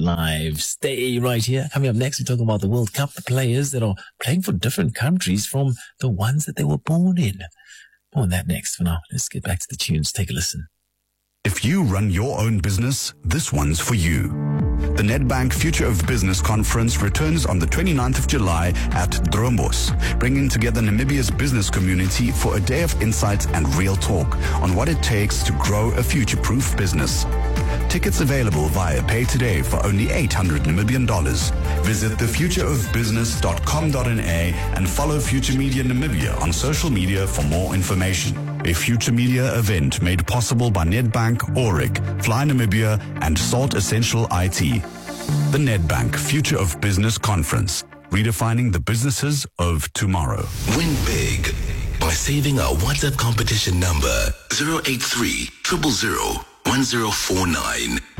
Live. Stay right here. Coming up next, we talk about the World Cup, the players that are playing for different countries from the ones that they were born in. More on that next. For now, let's get back to the tunes. Take a listen. If you run your own business, this one's for you. The Nedbank Future of Business Conference returns on the 29th of July at Drombos, bringing together Namibia's business community for a day of insights and real talk on what it takes to grow a future-proof business. Tickets available via Pay Today for only $800 Namibian. Visit thefutureofbusiness.com.na and follow Future Media Namibia on social media for more information. A Future Media event made possible by Nedbank, Auric, Fly Namibia, and Salt Essential IT. The Nedbank Future of Business Conference, redefining the businesses of tomorrow. Win big by saving our WhatsApp competition number 083 000 1049.